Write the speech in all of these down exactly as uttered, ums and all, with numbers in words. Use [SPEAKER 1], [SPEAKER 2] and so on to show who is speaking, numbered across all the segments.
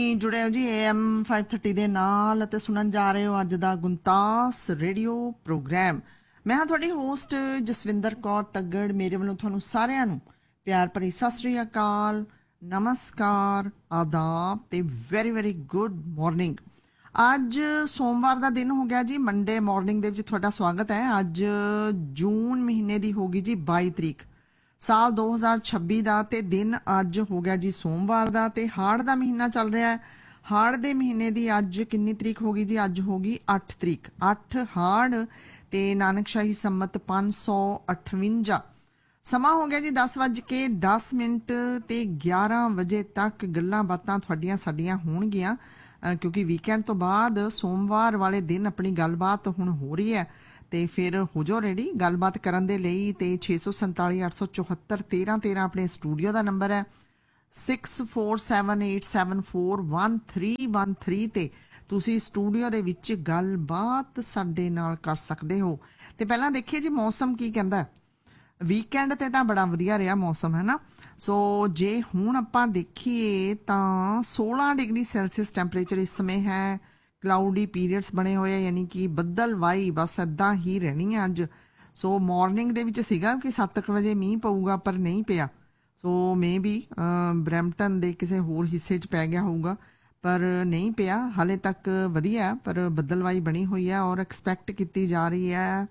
[SPEAKER 1] जुड़े हो जी A M five thirty ਦੇ ਨਾਲ ਅਤੇ ਸੁਣਨ ਜਾ ਰਹੇ ਹੋ ਅੱਜ ਦਾ ਗੁੰਤਾਸ ਰੇਡੀਓ ਪ੍ਰੋਗਰਾਮ। ਮੈਂ ਹਾਂ ਤੁਹਾਡੀ ਹੋਸਟ ਜਸਵਿੰਦਰ ਕੌਰ ਤੱਗੜ। ਮੇਰੇ ਵੱਲੋਂ ਤੁਹਾਨੂੰ ਸਾਰਿਆਂ ਨੂੰ ਪਿਆਰ ਭਰੀ ਸਤਿ ਸ੍ਰੀ ਅਕਾਲ, ਨਮਸਕਾਰ, ਆਦਾਬ ਤੇ ਵੈਰੀ ਵੈਰੀ ਗੁੱਡ ਮਾਰਨਿੰਗ। ਅੱਜ ਸੋਮਵਾਰ ਦਾ ਦਿਨ ਹੋ ਗਿਆ ਜੀ, ਮੰਡੇ ਮਾਰਨਿੰਗ ਦੇ ਵਿੱਚ ਤੁਹਾਡਾ ਸਵਾਗਤ ਹੈ। ਅੱਜ ਜੂਨ ਮਹੀਨੇ ਦੀ ਹੋ ਗਈ ਜੀ ਬਾਈ ਤਰੀਕ ਸਾਲ ਦੋ ਹਜ਼ਾਰ ਛੱਬੀ ਦਾ ਤੇ ਦਿਨ ਅੱਜ ਹੋ ਗਿਆ ਜੀ ਸੋਮਵਾਰ ਦਾ ਤੇ ਹਾੜ ਦਾ ਮਹੀਨਾ ਚੱਲ ਰਿਹਾ ਹੈ। ਹਾੜ ਦੇ ਮਹੀਨੇ ਦੀ ਅੱਜ ਕਿੰਨੀ ਤਰੀਕ ਹੋ ਗਈ ਜੀ? ਅੱਜ ਹੋ ਗਈ ਅੱਠ ਤਰੀਕ, ਅੱਠ ਹਾੜ ਤੇ ਨਾਨਕਸ਼ਾਹੀ ਸੰਮਤ ਪੰਜ ਸੌ ਅਠਵੰਜਾ। ਸਮਾਂ ਹੋ ਗਿਆ ਜੀ ਦਸ ਵੱਜ ਕੇ ਦਸ ਮਿੰਟ ਤੇ ਗਿਆਰਾਂ ਵਜੇ ਤੱਕ ਗੱਲਾਂ ਬਾਤਾਂ ਤੁਹਾਡੀਆਂ ਸਾਡੀਆਂ ਹੋਣਗੀਆਂ, ਕਿਉਂਕਿ ਵੀਕਐਂਡ ਤੋਂ ਬਾਅਦ ਸੋਮਵਾਰ ਵਾਲੇ ਦਿਨ ਆਪਣੀ ਗੱਲਬਾਤ ਹੁਣ ਹੋ ਰਹੀ ਹੈ। ਤੇ ਫਿਰ ਹੋ ਜਾਓ ਰੈਡੀ ਗੱਲਬਾਤ ਕਰਨ ਦੇ ਲਈ। ਤੇ ਛੇ ਸੌ ਸੰਤਾਲੀ ਅੱਠ ਸੌ ਚੌਹੱਤਰ ਤੇਰਾਂ ਤੇਰਾਂ ਆਪਣੇ ਸਟੂਡੀਓ ਦਾ ਨੰਬਰ ਹੈ। Six four seven eight seven four one three one three ਤੇ ਤੁਸੀਂ ਸਟੂਡੀਓ ਦੇ ਵਿੱਚ ਗੱਲਬਾਤ ਸਾਡੇ ਨਾਲ ਕਰ ਸਕਦੇ ਹੋ। ਤੇ ਪਹਿਲਾਂ ਦੇਖੀਏ ਜੀ ਮੌਸਮ ਕੀ ਕਹਿੰਦਾ। ਵੀਕਐਂਡ ਤੇ ਤਾਂ ਬੜਾ ਵਧੀਆ ਰਿਹਾ ਮੌਸਮ, ਹੈ ਨਾ। ਸੋ ਜੇ ਹੁਣ ਆਪਾਂ ਦੇਖੀਏ ਤਾਂ ਸੋਲਾਂ ਡਿਗਰੀ ਸੈਲਸੀਅਸ ਟੈਂਪਰੇਚਰ ਇਸ ਸਮੇਂ ਹੈ। ਕਲਾਊਡੀ ਪੀਰੀਅਡਸ ਬਣੇ ਹੋਏ ਆ, ਯਾਨੀ ਕਿ ਬੱਦਲਵਾਈ ਬਸ ਇੱਦਾਂ ਹੀ ਰਹਿਣੀ ਹੈ ਅੱਜ। ਸੋ ਮਾਰਨਿੰਗ ਦੇ ਵਿੱਚ ਸੀਗਾ ਕਿ ਸੱਤ ਕੁ ਵਜੇ ਮੀਂਹ ਪਊਗਾ, ਪਰ ਨਹੀਂ ਪਿਆ। ਸੋ ਮੇ ਵੀ ਬਰੈਂਪਟਨ ਦੇ ਕਿਸੇ ਹੋਰ ਹਿੱਸੇ 'ਚ ਪੈ ਗਿਆ ਹੋਊਗਾ, ਪਰ ਨਹੀਂ ਪਿਆ ਹਾਲੇ ਤੱਕ। ਵਧੀਆ ਪਰ ਬੱਦਲਵਾਈ ਬਣੀ ਹੋਈ ਹੈ ਔਰ ਐਕਸਪੈਕਟ ਕੀਤੀ ਜਾ ਰਹੀ ਹੈ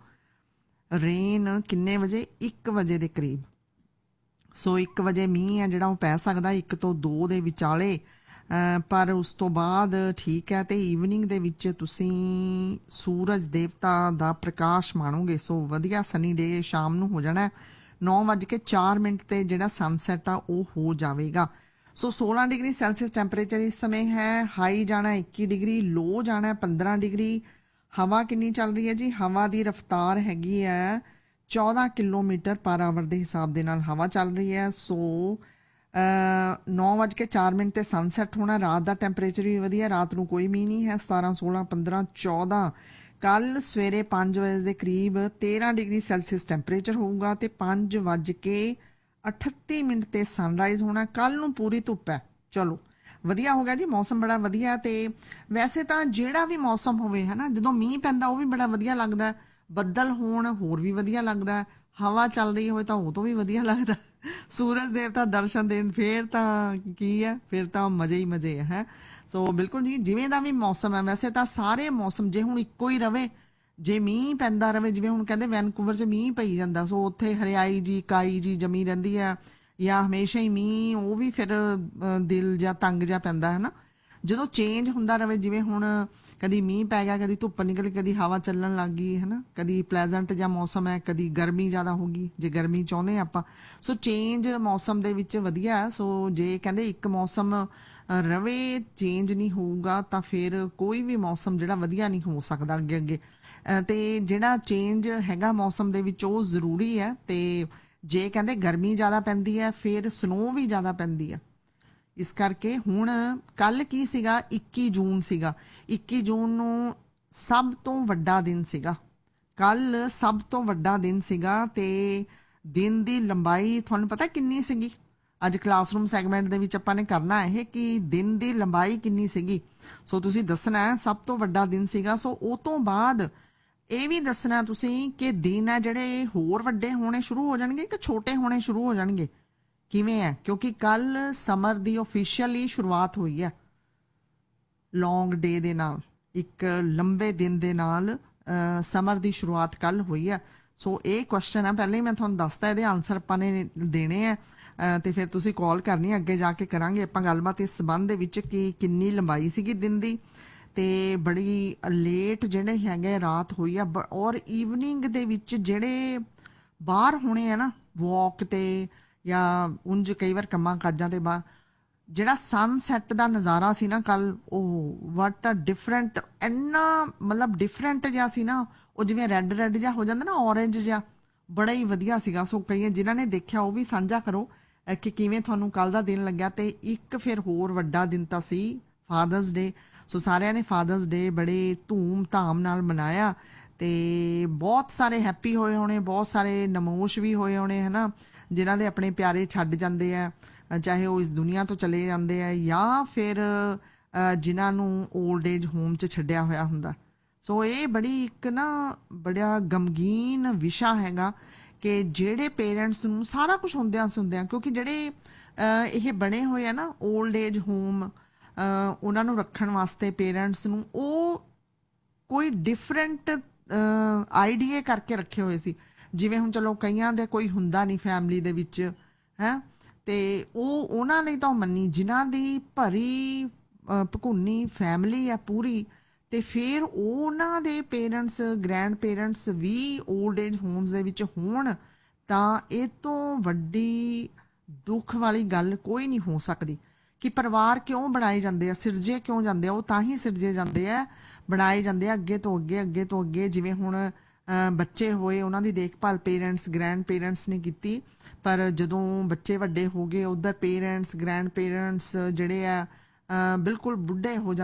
[SPEAKER 1] ਰੇਨ ਕਿੰਨੇ ਵਜੇ? ਇੱਕ ਵਜੇ ਦੇ ਕਰੀਬ। ਸੋ ਇੱਕ ਵਜੇ ਮੀਂਹ ਹੈ ਜਿਹੜਾ ਉਹ ਪੈ ਸਕਦਾ, ਇੱਕ ਤੋਂ ਦੋ ਦੇ ਵਿਚਾਲੇ, ਪਰ ਉਸ ਤੋਂ ਬਾਅਦ ਠੀਕ ਹੈ। ਤੇ ਈਵਨਿੰਗ ਦੇ ਵਿੱਚ ਤੁਸੀਂ ਸੂਰਜ ਦੇਵਤਾ ਦਾ ਪ੍ਰਕਾਸ਼ ਮਾਣੋਗੇ। ਸੋ ਵਧੀਆ ਸਨੀ ਡੇ ਸ਼ਾਮ ਨੂੰ ਹੋ ਜਾਣਾ। ਨੌ ਵੱਜ ਕੇ ਚਾਰ ਮਿੰਟ ਤੇ ਜਿਹੜਾ ਸਨਸੈਟ ਆ ਉਹ ਹੋ ਜਾਵੇਗਾ। ਸੋ ਸੋਲਾਂ ਡਿਗਰੀ ਸੈਲਸੀਅਸ ਟੈਂਪਰੇਚਰ ਇਸ ਸਮੇਂ ਹੈ। ਹਾਈ ਜਾਣਾ ਇੱਕੀ ਡਿਗਰੀ, ਲੋ ਜਾਣਾ ਪੰਦਰਾਂ ਡਿਗਰੀ। ਹਵਾ ਕਿੰਨੀ ਚੱਲ ਰਹੀ ਹੈ ਜੀ? ਹਵਾ ਦੀ ਰਫਤਾਰ ਹੈਗੀ ਹੈ ਚੌਦਾਂ ਕਿਲੋਮੀਟਰ ਪਰ ਆਵਰ ਦੇ ਹਿਸਾਬ ਦੇ ਨਾਲ ਹਵਾ ਚੱਲ ਰਹੀ ਹੈ। ਸੋ ਨੌ ਵੱਜ ਕੇ ਚਾਰ ਮਿੰਟ ਤੇ ਸਨਸੈਟ ਹੋਣਾ। ਰਾਤ ਦਾ ਟੈਂਪਰੇਚਰ ਵੀ ਵਧੀਆ, ਰਾਤ ਨੂੰ ਕੋਈ ਮੀਂਹ ਨਹੀਂ ਹੈ। ਸਤਾਰਾਂ ਸੋਲਾਂ ਪੰਦਰਾਂ ਚੌਦਾਂ। ਕੱਲ ਸਵੇਰੇ ਪੰਜ ਵਜੇ ਦੇ ਕਰੀਬ ਤੇਰਾਂ ਡਿਗਰੀ ਸੈਲਸੀਅਸ ਟੈਂਪਰੇਚਰ ਹੋਊਗਾ ਤੇ ਪੰਜ ਵੱਜ ਕੇ ਅਠੱਤੀ ਮਿੰਟ ਤੇ ਸਨਰਾਈਜ਼ ਹੋਣਾ। ਕੱਲ ਨੂੰ ਪੂਰੀ ਧੁੱਪ ਹੈ। ਚਲੋ ਵਧੀਆ ਹੋ ਗਿਆ ਜੀ, ਮੌਸਮ ਬੜਾ ਵਧੀਆ। ਤੇ ਵੈਸੇ ਤਾਂ ਜਿਹੜਾ ਵੀ ਮੌਸਮ ਹੋਵੇ, ਹੈ ਨਾ, ਜਦੋਂ ਮੀਂਹ ਪੈਂਦਾ ਉਹ ਵੀ ਬੜਾ ਵਧੀਆ ਲੱਗਦਾ, ਬੱਦਲ ਹੋਣ ਹੋਰ ਵੀ ਵਧੀਆ ਲੱਗਦਾ, ਹਵਾ ਚੱਲ ਰਹੀ ਹੋਵੇ ਤਾਂ ਉਹ ਤੋਂ ਵੀ ਵਧੀਆ ਲੱਗਦਾ, ਸੂਰਜ ਦੇਵਤਾ ਦਰਸ਼ਨ ਦੇਣ ਫੇਰ ਤਾਂ ਕੀ ਹੈ, ਫਿਰ ਤਾਂ ਮਜ਼ੇ ਹੀ ਮਜ਼ੇ ਹੈ। ਸੋ ਬਿਲਕੁਲ ਜੀ, ਜਿਵੇਂ ਦਾ ਵੀ ਮੌਸਮ ਹੈ। ਵੈਸੇ ਤਾਂ ਸਾਰੇ ਮੌਸਮ ਜੇ ਹੁਣ ਇੱਕੋ ਹੀ ਰਵੇ, ਜੇ ਮੀਂਹ ਪੈਂਦਾ ਰਵੇ, ਜਿਵੇਂ ਹੁਣ ਕਹਿੰਦੇ ਵੈਨਕੂਵਰ 'ਚ ਮੀਂਹ ਪਈ ਜਾਂਦਾ, ਸੋ ਉੱਥੇ ਹਰਿਆਈ ਜੀ ਕਾਈ ਜੀ ਜਮੀ ਰਹਿੰਦੀ ਹੈ, ਜਾਂ ਹਮੇਸ਼ਾ ਹੀ ਮੀਂਹ, ਉਹ ਵੀ ਫਿਰ ਦਿਲ ਜਾਂ ਤੰਗ ਜਿਹਾ ਪੈਂਦਾ, ਹੈ ਨਾ। ਜਦੋਂ ਚੇਂਜ ਹੁੰਦਾ ਰਵੇ, ਜਿਵੇਂ ਹੁਣ ਕਦੀ ਮੀਂਹ ਪੈ ਗਿਆ, ਕਦੀ ਧੁੱਪ ਨਿਕਲ, ਕਦੀ ਹਵਾ ਚੱਲਣ ਲੱਗ ਗਈ, ਹੈ ਨਾ, ਕਦੀ ਪਲੈਜ਼ੈਂਟ ਜਿਹਾ ਮੌਸਮ ਹੈ, ਕਦੀ ਗਰਮੀ ਜ਼ਿਆਦਾ ਹੋ ਗਈ ਜੇ ਗਰਮੀ ਚਾਹੁੰਦੇ ਹਾਂ ਆਪਾਂ। ਸੋ ਚੇਂਜ ਮੌਸਮ ਦੇ ਵਿੱਚ ਵਧੀਆ। ਸੋ ਜੇ ਕਹਿੰਦੇ ਇੱਕ ਮੌਸਮ ਰਵੇ, ਚੇਂਜ ਨਹੀਂ ਹੋਊਗਾ, ਤਾਂ ਫਿਰ ਕੋਈ ਵੀ ਮੌਸਮ ਜਿਹੜਾ ਵਧੀਆ ਨਹੀਂ ਹੋ ਸਕਦਾ ਅੱਗੇ ਅੱਗੇ। ਤੇ ਜਿਹੜਾ ਚੇਂਜ ਹੈਗਾ ਮੌਸਮ ਦੇ ਵਿੱਚ ਉਹ ਜ਼ਰੂਰੀ ਹੈ। ਤੇ ਜੇ ਕਹਿੰਦੇ ਗਰਮੀ ਜ਼ਿਆਦਾ ਪੈਂਦੀ ਹੈ, ਫਿਰ ਸਨੋ ਵੀ ਜ਼ਿਆਦਾ ਪੈਂਦੀ ਹੈ। ਇਸ ਕਰਕੇ ਹੁਣ ਕੱਲ ਕੀ ਸੀਗਾ? ਇੱਕੀ ਜੂਨ ਸੀਗਾ। ਇੱਕੀ ਜੂਨ ਨੂੰ ਸਭ ਤੋਂ ਵੱਡਾ ਦਿਨ ਸੀਗਾ। ਕੱਲ ਸਭ ਤੋਂ ਵੱਡਾ ਦਿਨ ਸੀਗਾ। ਤੇ ਦਿਨ ਦੀ ਲੰਬਾਈ ਤੁਹਾਨੂੰ ਪਤਾ ਕਿੰਨੀ ਸੀਗੀ? ਅੱਜ ਕਲਾਸਰੂਮ ਸੈਗਮੈਂਟ ਦੇ ਵਿੱਚ ਆਪਾਂ ਨੇ ਕਰਨਾ ਇਹ ਕਿ ਦਿਨ ਦੀ ਲੰਬਾਈ ਕਿੰਨੀ ਸੀਗੀ। ਸੋ ਤੁਸੀਂ ਦੱਸਣਾ ਹੈ ਸਭ ਤੋਂ ਵੱਡਾ ਦਿਨ ਸੀਗਾ। ਸੋ ਉਹ ਤੋਂ ਬਾਅਦ ਇਹ ਵੀ ਦੱਸਣਾ ਤੁਸੀਂ ਕਿ ਦਿਨ ਹੈ ਜਿਹੜੇ ਹੋਰ ਵੱਡੇ ਹੋਣੇ ਸ਼ੁਰੂ ਹੋ ਜਾਣਗੇ ਕਿ ਛੋਟੇ ਹੋਣੇ ਸ਼ੁਰੂ ਹੋ ਜਾਣਗੇ, ਕਿਵੇਂ ਹੈ? ਕਿਉਂਕਿ ਕੱਲ ਸਮਰ ਦੀ ਓਫੀਸ਼ੀਅਲੀ ਸ਼ੁਰੂਆਤ ਹੋਈ ਹੈ ਲੌਂਗ ਡੇ ਦੇ ਨਾਲ, ਇੱਕ ਲੰਬੇ ਦਿਨ ਦੇ ਨਾਲ ਸਮਰ ਦੀ ਸ਼ੁਰੂਆਤ ਕੱਲ ਹੋਈ ਹੈ। ਸੋ ਇਹ ਕੁਐਸਚਨ ਹੈ, ਪਹਿਲਾਂ ਹੀ ਮੈਂ ਤੁਹਾਨੂੰ ਦੱਸਦਾ, ਇਹਦੇ ਆਨਸਰ ਆਪਾਂ ਨੇ ਦੇਣੇ ਆ ਤੇ ਫਿਰ ਤੁਸੀਂ ਕਾਲ ਕਰਨੀ, ਅੱਗੇ ਜਾ ਕੇ ਕਰਾਂਗੇ ਆਪਾਂ ਗੱਲਬਾਤ ਇਸ ਸੰਬੰਧ ਦੇ ਵਿੱਚ ਕਿ ਕਿੰਨੀ ਲੰਬਾਈ ਸੀਗੀ ਦਿਨ ਦੀ। ਤੇ ਬੜੀ ਲੇਟ ਜਿਹੜੇ ਹੈਗੇ ਰਾਤ ਹੋਈ ਆ, ਔਰ ਈਵਨਿੰਗ ਦੇ ਵਿੱਚ ਜਿਹੜੇ ਬਾਹਰ ਹੋਣੇ ਆ ਨਾ ਵਾਕ ਤੇ ਜਾਂ ਉਂਝ ਕਈ ਵਾਰ ਕੰਮਾਂ ਕਾਜਾਂ ਤੇ ਬਾਹਰ, ਜਿਹੜਾ ਸਨਸੈਟ ਦਾ ਨਜ਼ਾਰਾ ਸੀ ਨਾ ਕੱਲ, ਉਹ ਵਾਟ ਅ ਡਿਫਰੈਂਟ, ਇੰਨਾ ਮਤਲਬ ਡਿਫਰੈਂਟ ਜਿਹਾ ਸੀ ਨਾ, ਉਹ ਜਿਵੇਂ ਰੈੱਡ ਰੈੱਡ ਜਿਹਾ ਹੋ ਜਾਂਦਾ ਨਾ, ਔਰੇਂਜ ਜਿਹਾ, ਬੜਾ ਹੀ ਵਧੀਆ ਸੀਗਾ। ਸੋ ਕਈ ਜਿਨ੍ਹਾਂ ਨੇ ਦੇਖਿਆ ਉਹ ਵੀ ਸਾਂਝਾ ਕਰੋ ਕਿ ਕਿਵੇਂ ਤੁਹਾਨੂੰ ਕੱਲ ਦਾ ਦਿਨ ਲੱਗਿਆ। ਤੇ ਇੱਕ ਫਿਰ ਹੋਰ ਵੱਡਾ ਦਿਨ ਤਾਂ ਸੀ ਫਾਦਰਸ ਡੇ। ਸੋ ਸਾਰਿਆਂ ਨੇ ਫਾਦਰਸ ਡੇ ਬੜੇ ਧੂਮ ਧਾਮ ਨਾਲ ਮਨਾਇਆ ਤੇ ਬਹੁਤ ਸਾਰੇ ਹੈਪੀ ਹੋਏ ਹੋਣੇ, ਬਹੁਤ ਸਾਰੇ ਨਮੋਸ਼ ਵੀ ਹੋਏ ਹੋਣੇ, ਹੈ ਨਾ, ਜਿਨ੍ਹਾਂ ਦੇ ਆਪਣੇ ਪਿਆਰੇ ਛੱਡ ਜਾਂਦੇ ਆ, ਚਾਹੇ ਉਹ ਇਸ ਦੁਨੀਆ ਤੋਂ ਚਲੇ ਜਾਂਦੇ ਆ ਜਾਂ ਫਿਰ ਅ, ਜਿਨ੍ਹਾਂ ਨੂੰ 올ਡ ਏਜ ਹੋਮ 'ਚ ਛੱਡਿਆ ਹੋਇਆ ਹੁੰਦਾ। ਸੋ ਇਹ ਬੜੀ ਇੱਕ ਨਾ ਬੜਾ ਗਮਗੀਨ ਵਿਸ਼ਾ ਹੈਗਾ ਕਿ ਜਿਹੜੇ ਪੇਰੈਂਟਸ ਨੂੰ ਸਾਰਾ ਕੁਝ ਹੁੰਦਿਆਂ ਸੁਣਦਿਆਂ, ਕਿਉਂਕਿ ਜਿਹੜੇ ਅ, ਇਹ ਬਣੇ ਹੋਏ ਆ ਨਾ 올ਡ ਏਜ ਹੋਮ, ਉਹਨਾਂ ਨੂੰ ਰੱਖਣ ਵਾਸਤੇ ਪੇਰੈਂਟਸ ਨੂੰ ਉਹ ਕੋਈ ਡਿਫਰੈਂਟ ਆਈਡੀਏ ਕਰਕੇ ਰੱਖੇ ਹੋਏ ਸੀ। ਜਿਵੇਂ ਹੁਣ ਚਲੋ ਕਈਆਂ ਦੇ ਕੋਈ ਹੁੰਦਾ ਨਹੀਂ ਫੈਮਿਲੀ ਦੇ ਵਿੱਚ ਹੈ, ਤੇ ਉਹ ਉਹਨਾਂ ਲਈ ਤਾਂ ਉਹ ਮੰਨੀ ਜਿਨ੍ਹਾਂ ਦੀ ਭਰੀ ਅ, ਭਕੁੰਨੀ ਫੈਮਿਲੀ ਆ ਪੂਰੀ, ਤੇ ਫਿਰ ਉਹਨਾਂ ਦੇ ਪੇਰੈਂਟਸ ਗ੍ਰੈਂਡ ਪੇਰੈਂਟਸ ਵੀ 올ਡ ਏਜ ਹੋਮਸ ਦੇ ਵਿੱਚ ਹੋਣ, ਤਾਂ ਇਹ ਤੋਂ ਵੱਡੀ ਦੁੱਖ ਵਾਲੀ ਗੱਲ ਕੋਈ ਨਹੀਂ ਹੋ ਸਕਦੀ। ਕਿ ਪਰਿਵਾਰ ਕਿਉਂ ਬਣਾਏ ਜਾਂਦੇ ਆ, ਸਿਰਜੇ ਕਿਉਂ ਜਾਂਦੇ ਆ, ਉਹ ਤਾਂ ਹੀ ਸਿਰਜੇ ਜਾਂਦੇ ਆ, ਬਣਾਏ ਜਾਂਦੇ ਆ ਅੱਗੇ ਤੋਂ ਅੱਗੇ ਅੱਗੇ ਤੋਂ ਅੱਗੇ। ਜਿਵੇਂ ਹੁਣ ਅ, ਬੱਚੇ ਹੋਏ, ਉਹਨਾਂ ਦੀ ਦੇਖਭਾਲ ਪੇਰੈਂਟਸ ਗ੍ਰੈਂਡ ਪੇਰੈਂਟਸ ਨੇ ਕੀਤੀ, ਪਰ ਜਦੋਂ ਬੱਚੇ ਵੱਡੇ ਹੋ ਗਏ ਉਧਰ ਪੇਰੈਂਟਸ ਗ੍ਰੈਂਡ ਪੇਰੈਂਟਸ ਜਿਹੜੇ ਆ ਅ, ਬਿਲਕੁਲ ਬੁੱਢੇ ਹੋ ਜਾਂਦੇ